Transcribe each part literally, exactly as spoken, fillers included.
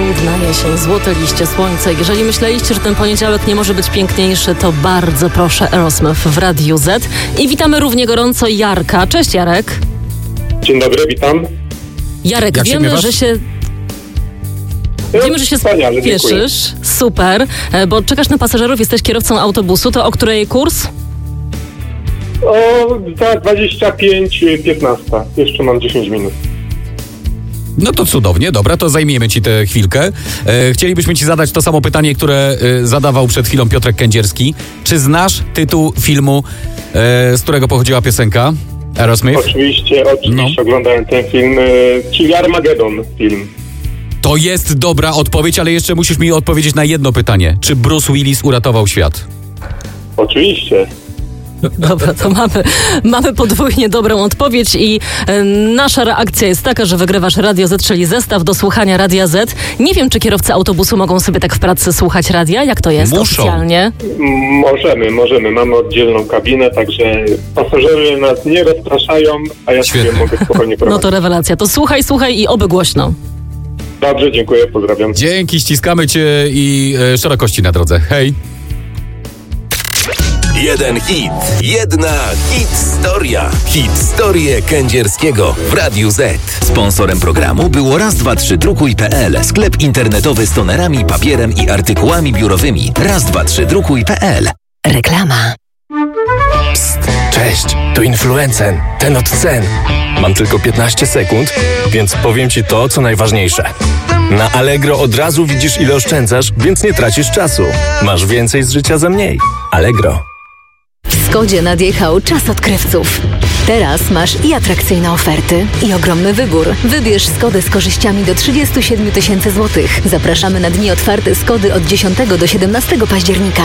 Cudna jesień, złote liście, słońce. Jeżeli myśleliście, że ten poniedziałek nie może być piękniejszy, to bardzo proszę, Aerosmith w Radiu Z. I witamy równie gorąco Jarka. Cześć, Jarek. Dzień dobry, witam. Jarek, Jak wiemy, się że się... No, Wiemy, że się wspaniale, spieszysz. dziękuję. Super, bo czekasz na pasażerów, jesteś kierowcą autobusu. To o której kurs? O, za dwadzieścia pięć piętnaście. Jeszcze mam dziesięć minut. No to cudownie, dobra, to zajmiemy ci tę chwilkę. E, chcielibyśmy ci zadać to samo pytanie, które e, zadawał przed chwilą Piotrek Kędzierski. Czy znasz tytuł filmu, e, z którego pochodziła piosenka Aerosmith? Oczywiście, oczywiście No. oglądałem ten film, e, czyli Armageddon film. To jest dobra odpowiedź, ale jeszcze musisz mi odpowiedzieć na jedno pytanie. Czy Bruce Willis uratował świat? Oczywiście. Dobra, to mamy, mamy podwójnie dobrą odpowiedź i e, nasza reakcja jest taka, że wygrywasz Radio Z, czyli zestaw do słuchania Radia Z. Nie wiem, czy kierowcy autobusu mogą sobie tak w pracy słuchać radia, jak to jest Muszą. oficjalnie? M- Możemy, możemy. Mamy oddzielną kabinę, także pasażerowie nas nie rozpraszają, a ja sobie Świetnie. mogę spokojnie No prowadzić. to rewelacja. To słuchaj, słuchaj i oby głośno. Dobrze, dziękuję, pozdrawiam. Dzięki, ściskamy cię i e, szerokości na drodze. Hej! Jeden hit, jedna hit-storia. Hit-storię Kędzierskiego w Radiu Z. Sponsorem programu było raz dwa trzy drukuj kropka pe el, sklep internetowy z tonerami, papierem i artykułami biurowymi. raz dwa trzy drukuj kropka pe el. Reklama. Psst, cześć, tu Influencen, ten od cen. Mam tylko piętnaście sekund, więc powiem ci to, co najważniejsze. Na Allegro od razu widzisz, ile oszczędzasz, więc nie tracisz czasu. Masz więcej z życia za mniej. Allegro. W Skodzie nadjechał czas odkrywców. Teraz masz i atrakcyjne oferty, i ogromny wybór. Wybierz Skodę z korzyściami do trzydzieści siedem tysięcy złotych. Zapraszamy na dni otwarte Skody od dziesiątego do siedemnastego października.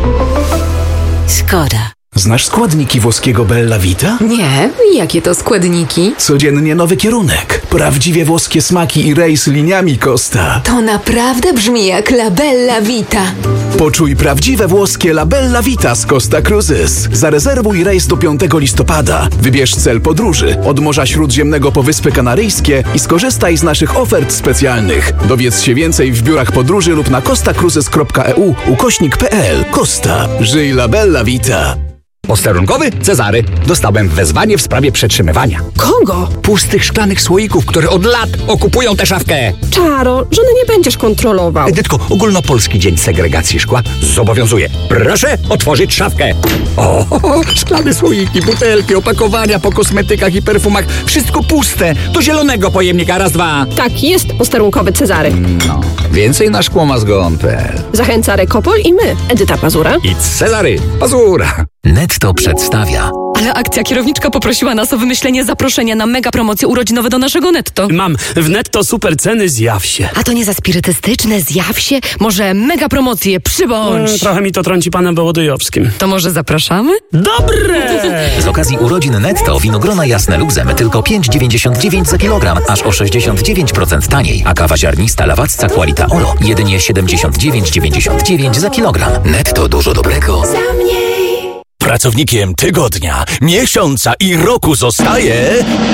Skoda. Znasz składniki włoskiego Bella Vita? Nie, jakie to składniki? Codziennie nowy kierunek. Prawdziwie włoskie smaki i rejs liniami Costa. To naprawdę brzmi jak La Bella Vita. Poczuj prawdziwe włoskie La Bella Vita z Costa Cruises. Zarezerwuj rejs do piątego listopada. Wybierz cel podróży od Morza Śródziemnego po Wyspy Kanaryjskie i skorzystaj z naszych ofert specjalnych. Dowiedz się więcej w biurach podróży lub na costacruises kropka e u ukośnik kropka pe el. Costa. Żyj La Bella Vita. Posterunkowy Cezary. Dostałem wezwanie w sprawie przetrzymywania Kogo? pustych szklanych słoików, które od lat okupują tę szafkę. Czaro, żony nie będziesz kontrolował. Edytko, ogólnopolski dzień segregacji szkła zobowiązuje. Proszę otworzyć szafkę. O, szklane słoiki, butelki, opakowania po kosmetykach i perfumach. Wszystko puste. Do zielonego pojemnika. Raz, dwa. Tak, jest posterunkowy Cezary. No, więcej na szkłomazgon kropka pe el. Zachęca Rekopol i my, Edyta Pazura. I Cezary Pazura. Netto przedstawia. Ale akcja kierowniczka poprosiła nas o wymyślenie zaproszenia na mega promocje urodzinowe do naszego Netto. Mam w Netto super ceny, zjaw się. A to nie za spirytystyczne, zjaw się? Może mega promocje, przybądź. E, trochę mi to trąci panem Wołodyjowskim. To może zapraszamy? Dobre! Z okazji urodzin Netto winogrona jasne luzem tylko pięć dziewięćdziesiąt dziewięć za kilogram, aż o sześćdziesiąt dziewięć procent taniej, a kawa ziarnista Lawacka Qualita Oro jedynie siedemdziesiąt dziewięć dziewięćdziesiąt dziewięć za kilogram. Netto, dużo dobrego. Pracownikiem tygodnia, miesiąca i roku zostaje...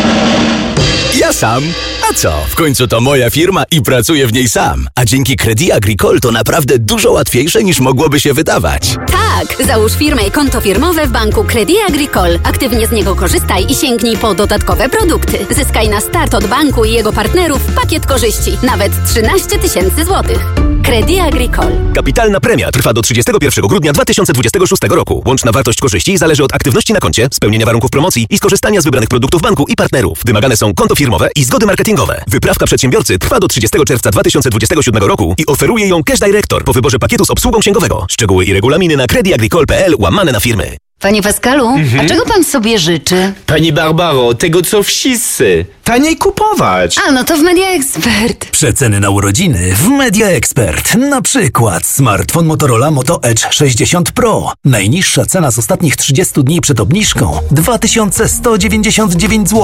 ja sam. A co? W końcu to moja firma i pracuję w niej sam. A dzięki Crédit Agricole to naprawdę dużo łatwiejsze niż mogłoby się wydawać. Tak, załóż firmę i konto firmowe w banku Crédit Agricole. Aktywnie z niego korzystaj i sięgnij po dodatkowe produkty. Zyskaj na start od banku i jego partnerów pakiet korzyści. Nawet trzynaście tysięcy złotych. Crédit Agricole. Kapitalna premia trwa do trzydziestego pierwszego grudnia dwa tysiące dwudziestego szóstego roku. Łączna wartość korzyści zależy od aktywności na koncie, spełnienia warunków promocji i skorzystania z wybranych produktów banku i partnerów. Wymagane są konto firmowe i zgody marketingowe. Wyprawka przedsiębiorcy trwa do trzydziestego czerwca dwa tysiące dwudziestego siódmego roku i oferuje ją Cash Director po wyborze pakietu z obsługą księgowego. Szczegóły i regulaminy na creditagricole kropka pe el łamane na firmy. Panie Pascalu, Mhm. a czego pan sobie życzy? Pani Barbaro, tego co wszyscy. Taniej kupować. A, no to w Media Expert. Przeceny na urodziny w Media Expert. Na przykład smartfon Motorola Moto Edge sześćdziesiąt Pro. Najniższa cena z ostatnich trzydziestu dni przed obniżką dwa tysiące sto dziewięćdziesiąt dziewięć złotych.